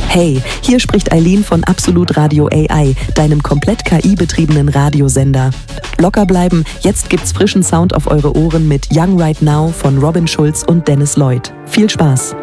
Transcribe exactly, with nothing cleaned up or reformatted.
Hey, hier spricht Eileen von Absolut Radio A I, deinem komplett K I-betriebenen Radiosender. Locker bleiben, jetzt gibt's frischen Sound auf eure Ohren mit Young Right Now von Robin Schulz und Dennis Lloyd. Viel Spaß!